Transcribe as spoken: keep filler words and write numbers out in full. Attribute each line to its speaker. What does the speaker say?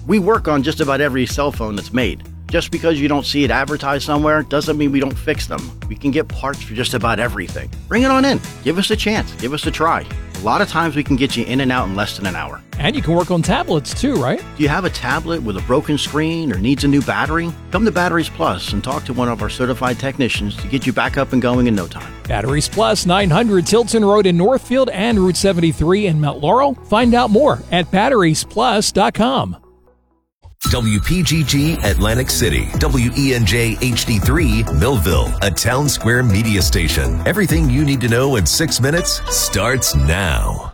Speaker 1: We work on just about every cell phone that's made. Just because you don't see it advertised somewhere doesn't mean we don't fix them. We can get parts for just about everything. Bring it on in. Give us a chance. Give us a try. A lot of times we can get you in and out in less than an hour.
Speaker 2: And you can work on tablets too, right?
Speaker 1: Do you have a tablet with a broken screen or needs a new battery? Come to Batteries Plus and talk to one of our certified technicians to get you back up and going in no time.
Speaker 2: Batteries Plus, nine hundred Tilton Road in Northfield and Route seventy-three in Mount Laurel. Find out more at batteries plus dot com.
Speaker 3: W P G G Atlantic City, W E N J H D three Millville, a Town Square media station. Everything you need to know in six minutes starts now.